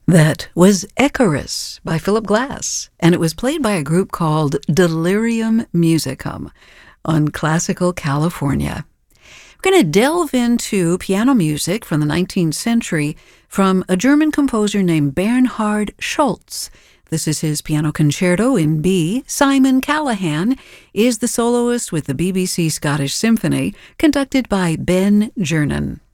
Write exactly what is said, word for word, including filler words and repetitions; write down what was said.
That was Icarus by Philip Glass, and it was played by a group called Delirium Musicum on Classical California. We're going to delve into piano music from the nineteenth century from a German composer named Bernhard Schultz. This is his piano concerto in B. Simon Callahan is the soloist with the B B C Scottish Symphony, conducted by Ben Jernan.